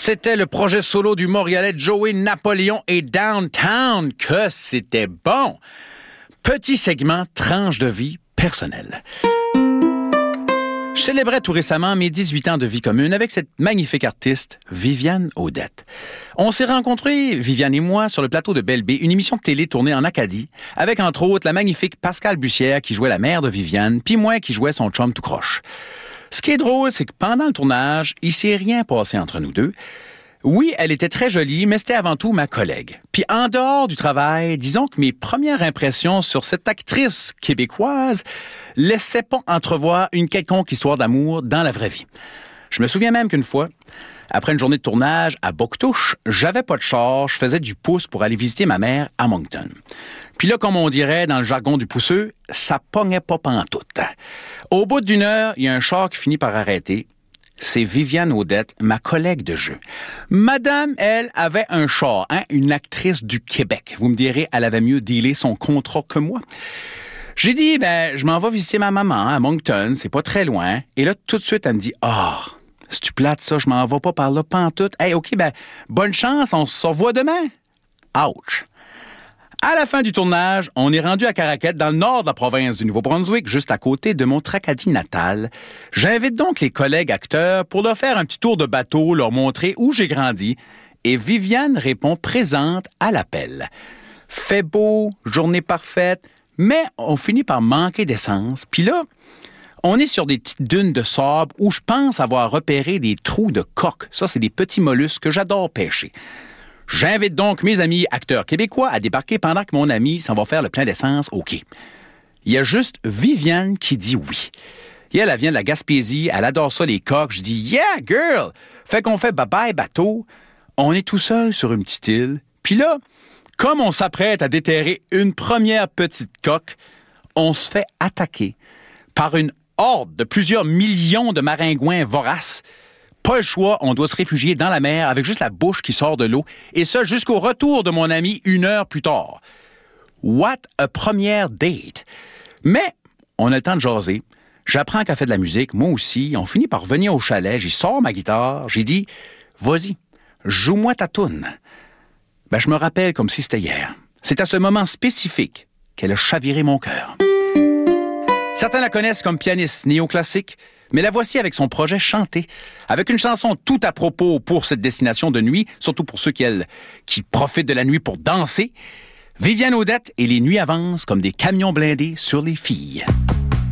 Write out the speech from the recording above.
C'était le projet solo du Montréalais Joey Napoléon et Downtown. Que c'était bon! Petit segment tranche de vie personnelle. Je célébrais tout récemment mes 18 ans de vie commune avec cette magnifique artiste, Viviane Audette. On s'est rencontrés, Viviane et moi, sur le plateau de Belle Baie, une émission de télé tournée en Acadie, avec entre autres la magnifique Pascale Bussière qui jouait la mère de Viviane, puis moi qui jouais son chum tout croche. Ce qui est drôle, c'est que pendant le tournage, il s'est rien passé entre nous deux. Oui, elle était très jolie, mais c'était avant tout ma collègue. Puis en dehors du travail, disons que mes premières impressions sur cette actrice québécoise laissaient pas entrevoir une quelconque histoire d'amour dans la vraie vie. Je me souviens même qu'une fois, après une journée de tournage à Boctouche, j'avais pas de char, je faisais du pouce pour aller visiter ma mère à Moncton. Puis là, comme on dirait dans le jargon du pousseux, ça pognait pas pantoute. Au bout d'une heure, il y a un char qui finit par arrêter. C'est Viviane Audette, ma collègue de jeu. Madame, elle, avait un char, une actrice du Québec. Vous me direz, elle avait mieux dealé son contrat que moi. J'ai dit, je m'en vais visiter ma maman à Moncton, c'est pas très loin. Et là, tout de suite, elle me dit, c'est-tu plate ça, je m'en vais pas par là pantoute. Hey, OK, bonne chance, on se revoit demain. Ouch. À la fin du tournage, on est rendu à Caraquette, dans le nord de la province du Nouveau-Brunswick, juste à côté de mon Tracadie natal. J'invite donc les collègues acteurs pour leur faire un petit tour de bateau, leur montrer où j'ai grandi. Et Viviane répond présente à l'appel. Fait beau, journée parfaite, mais on finit par manquer d'essence. Puis là, on est sur des petites dunes de sable où je pense avoir repéré des trous de coque. Ça, c'est des petits mollusques que j'adore pêcher. J'invite donc mes amis acteurs québécois à débarquer pendant que mon ami s'en va faire le plein d'essence au quai. Il y a juste Viviane qui dit oui. Et elle vient de la Gaspésie, elle adore ça les coques. Je dis « Yeah, girl! » Fait qu'on fait bye-bye bateau. On est tout seul sur une petite île. Puis là, comme on s'apprête à déterrer une première petite coque, on se fait attaquer par une horde de plusieurs millions de maringouins voraces. Pas le choix, on doit se réfugier dans la mer avec juste la bouche qui sort de l'eau, et ça jusqu'au retour de mon ami 1 heure plus tard. What a première date! Mais on a le temps de jaser. J'apprends qu'elle fait de la musique, moi aussi. On finit par revenir au chalet, j'y sors ma guitare, j'ai dit « Vas-y, joue-moi ta toune ». Je me rappelle comme si c'était hier. C'est à ce moment spécifique qu'elle a chaviré mon cœur. Certains la connaissent comme pianiste néoclassique, mais la voici avec son projet Chanter, avec une chanson tout à propos pour cette destination de nuit, surtout pour ceux qui profitent de la nuit pour danser. Viviane Audette et les nuits avancent comme des camions blindés sur les filles.